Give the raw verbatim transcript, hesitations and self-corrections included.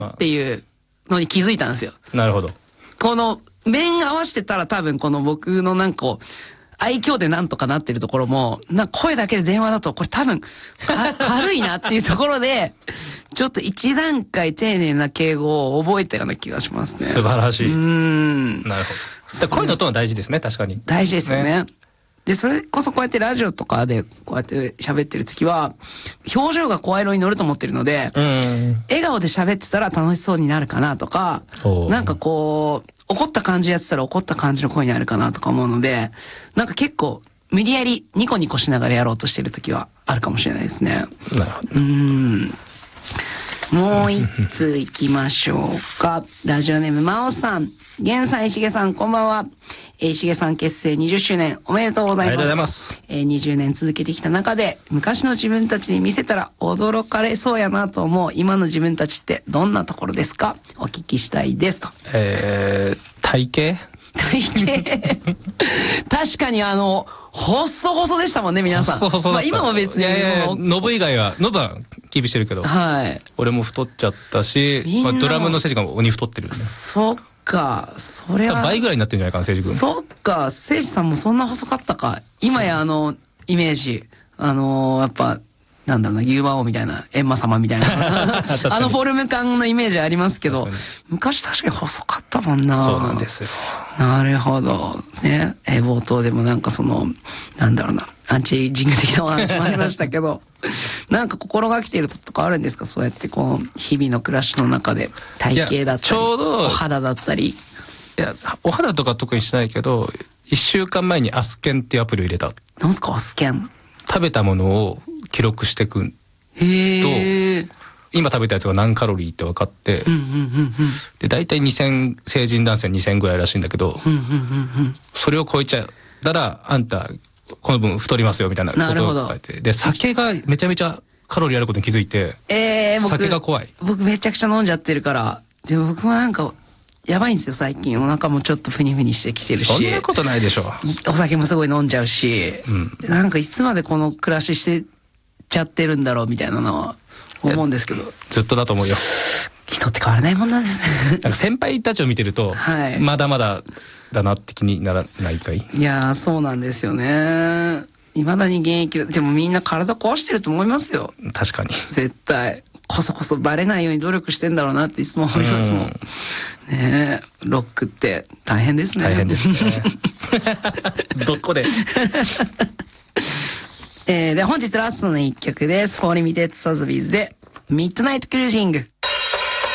っていうのに気づいたんですよ。 なるほど。 この面合わせてたら多分この僕のなんかこう愛嬌でなんとかなってるところも、なんか声だけで電話だとこれ多分か軽いなっていうところで、ちょっと一段階丁寧な敬語を覚えたような気がしますね。 素晴らしい。 うーん。 なるほど。声のトーン大事ですね、確かに。 大事ですよね。ねで、それこそこうやってラジオとかでこうやって喋ってる時は、表情が声色に乗ると思ってるので、 うん笑顔で喋ってたら楽しそうになるかなとか、なんかこう、怒った感じやってたら怒った感じの声になるかなとか思うので、なんか結構無理やりニコニコしながらやろうとしてる時はあるかもしれないですね。 なるほど。 うーん。もう一通行きましょうか。ラジオネームまおさん。源さん、石毛さん、こんばんは。えー、石毛さん結成にじゅっしゅうねんおめでとうございます。 ありがとうございます。 えー、にじゅうねん続けてきた中で、昔の自分たちに見せたら驚かれそうやなと思う今の自分たちってどんなところですか？お聞きしたいですと。 えー、体型体型確かにあの、細々でしたもんね、皆さん。 細々だった。 まあ今も別に、 いやいやその、 ノブ以外は、ノブはキープしてるけど、 はい。 俺も太っちゃったし、まあ、ドラムのセジが鬼太ってるよね。 そっか、それは。 倍ぐらいになってるんじゃないかな、セジ君。 そっか、せいじさんもそんな細かったか。今やあの、イメージ、あのー、やっぱ、なんだろうな、牛魔王みたいな、閻魔様みたいな。あのフォルム感のイメージありますけど、昔確かに細かったもんな。 そうなんですよ。 なるほど。ね。え、冒頭でもなんかその、なんだろうな、アンチエイジング的なお話もありましたけど、なんか心がけていることとかあるんですか？そうやってこう、日々の暮らしの中で、体型だったり、 ちょうどお肌だったり。いや、お肌とか特にしないけど、一週間前にアスケンっていうアプリを入れた。 なんすか、アスケン。 食べたものを記録していくと、 へー。 今食べたやつが何カロリーって分かって、 うんうんうんうん、 で大体にせん、成人男性にせんぐらいらしいんだけど、 うんうんうんうん、それを超えちゃったらあんたこの分太りますよみたいなことを書いて、で酒がめちゃめちゃカロリーあることに気づいて、 えー、僕酒が怖い。 僕めちゃくちゃ飲んじゃってるから。でも僕もなんかやばいんですよ最近。お腹もちょっとふにふにしてきてるし。 そんなことないでしょ。 お酒もすごい飲んじゃうし、うん、なんかいつまでこの暮らししてちゃってるんだろうみたいなのは思うんですけど。 ずっとだと思うよ。 人って変わらないもんなんですね。 なんか先輩たちを見てると、はい、まだまだだなって気にならないかい？ いやーそうなんですよね。未だに現役でもみんな体壊してると思いますよ。 確かに。絶対こそこそバレないように努力してんだろうなっていつも思いますもん。ねえ、ロックって大変ですね。 大変ですね。どこで？ えー、で本日ラストの一曲です。フォーリミテッドサズビーズでミッドナイトクルージング。